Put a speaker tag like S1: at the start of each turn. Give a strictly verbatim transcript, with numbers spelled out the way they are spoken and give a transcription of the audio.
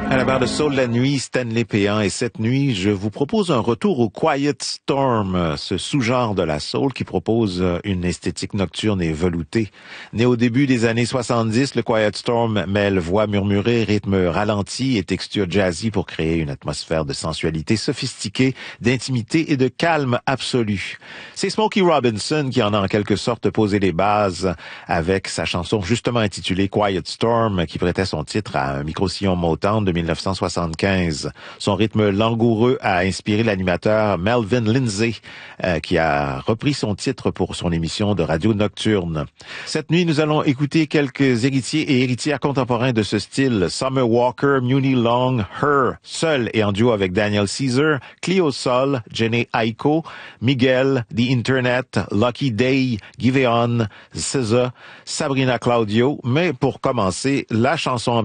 S1: À la barre de soul la nuit, Stanley Péan. Et cette nuit, je vous propose un retour au Quiet Storm, ce sous-genre de la soul qui propose une esthétique nocturne et veloutée. Né au début des années soixante-dix, le Quiet Storm mêle voix murmurée, rythme ralenti et texture jazzy pour créer une atmosphère de sensualité sophistiquée, d'intimité et de calme absolu. C'est Smokey Robinson qui en a en quelque sorte posé les bases avec sa chanson justement intitulée Quiet Storm, qui prêtait son titre à un micro-sillon Motown de mille neuf cent soixante-quinze. Son rythme langoureux a inspiré l'animateur Melvin Lindsay, euh, qui a repris son titre pour son émission de radio nocturne. Cette nuit, nous allons écouter quelques héritiers et héritières contemporains de ce style. Summer Walker, Muni Long, Her, seul et en duo avec Daniel Caesar, Cleo Sol, Jhené Aiko, Miguel, The Internet, Lucky Day, Giveon, S Z A, Sabrina Claudio. Mais pour commencer, la chanson